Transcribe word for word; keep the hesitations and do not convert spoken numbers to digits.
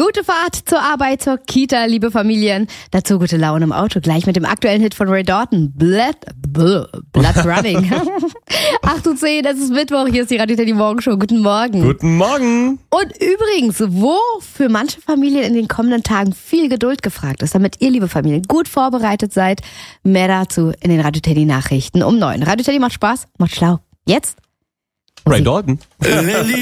Gute Fahrt zur Arbeit, zur Kita, liebe Familien. Dazu gute Laune im Auto, gleich mit dem aktuellen Hit von Ray Dalton. Blood, Blood Running. acht Uhr zehn, es ist Mittwoch, hier ist die Radio Teddy Morgenshow. Guten Morgen. Guten Morgen. Und übrigens, wo für manche Familien in den kommenden Tagen viel Geduld gefragt ist, damit ihr, liebe Familien, gut vorbereitet seid, mehr dazu in den Radio Teddy Nachrichten um neun. Radio Teddy macht Spaß, macht schlau. Jetzt? Ray Dalton.